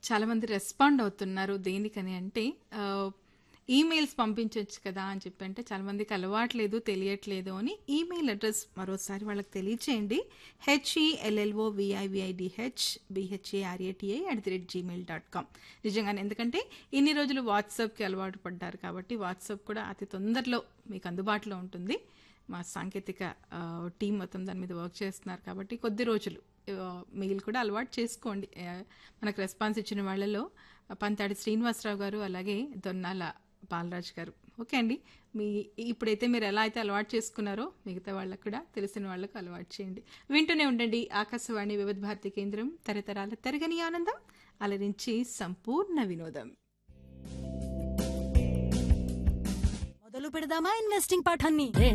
చాలామంది రెస్పాండ్ అవుతున్నారు. దేనికని అంటే ఈమెయిల్స్ పంపించొచ్చు కదా అని చెప్పి. అంటే చాలామందికి అలవాట్లేదు, తెలియట్లేదు అని ఈమెయిల్ అడ్రస్ మరోసారి వాళ్ళకి తెలియచేయండి. HELLOVIVIDHBHARATA@gmail.com. నిజంగానే, ఎందుకంటే ఇన్ని రోజులు వాట్సాప్కి అలవాటు పడ్డారు కాబట్టి వాట్సాప్ కూడా అతి తొందరలో మీకు అందుబాటులో ఉంటుంది. మా సాంకేతిక టీం మొత్తం దాని మీద వర్క్ చేస్తున్నారు కాబట్టి కొద్ది రోజులు మెయిల్ కూడా అలవాటు చేసుకోండి. మనకు రెస్పాన్స్ ఇచ్చిన వాళ్ళలో పంతాడి శ్రీనివాసరావు గారు, అలాగే దొన్నాల బాలరాజ్ గారు. ఓకే అండి, ఇప్పుడైతే మీరు ఎలా అయితే అలవాటు చేసుకున్నారో మిగతా వాళ్ళకు కూడా, తెలిసిన వాళ్ళకు అలవాటు చేయండి. వింటూనే ఉండండి ఆకాశవాణి వివిధ భారతి కేంద్రం, తరతరాల తరగని ఆనందం, అలరించి సంపూర్ణ వినోదం. మొదలు పెడదామా ఇన్వెస్టింగ్ పాఠాన్ని?